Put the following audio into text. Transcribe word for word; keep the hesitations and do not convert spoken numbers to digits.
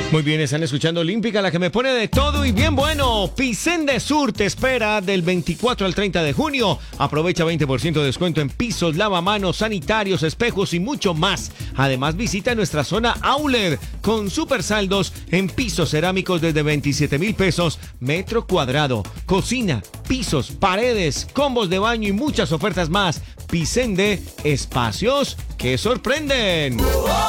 Muy bien, están escuchando Olímpica, la que me pone de todo y bien bueno. Pisen de Sur te espera del veinticuatro al treinta de junio. Aprovecha veinte por ciento de descuento en pisos, lavamanos, sanitarios, espejos y mucho más. Además, visita nuestra zona Outlet con super saldos en pisos cerámicos desde veintisiete mil pesos metro cuadrado. Cocina, pisos, paredes, combos de baño y muchas ofertas más. Pisen de espacios que sorprenden.